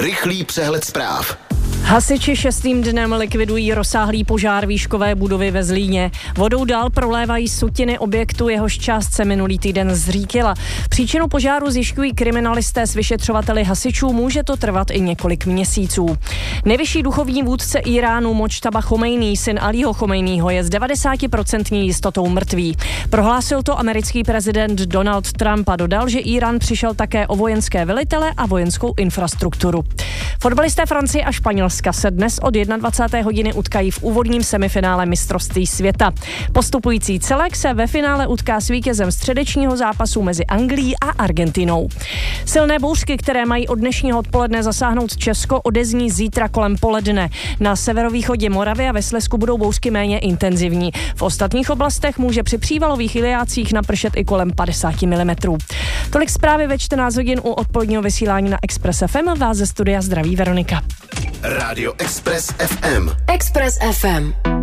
Rychlý přehled zpráv. Hasiči 6. dnem likvidují rozsáhlý požár výškové budovy ve Zlíně. Vodou dál prolévají sutiny objektu, jehož část se minulý týden zřítila. Příčinu požáru zjišťují kriminalisté s vyšetřovateli hasičů, může to trvat i několik měsíců. Nejvyšší duchovní vůdce Iránu Mojtaba Chomejní, syn Alího Chomejního, je s 90% jistotou mrtvý. Prohlásil to americký prezident Donald Trump a dodal, že Irán přišel také o vojenské velitele a vojenskou infrastrukturu. Fotbalisté Francie a Španělska se dnes od 21. hodiny utkají v úvodním semifinále mistrovství světa. Postupující celek se ve finále utká s vítězem středečního zápasu mezi Anglií a Argentinou. Silné bouřky, které mají od dnešního odpoledne zasáhnout Česko, odezní zítra kolem poledne. Na severovýchodě Moravy a ve Slezsku budou bouřky méně intenzivní. V ostatních oblastech může při přívalových iliácích napršet i kolem 50 mm. Tolik zprávy ve 14 hodin u odpoledního vysílání na Express FM. Vás ze studia zdraví Veronika. Rádio Express FM. Express FM.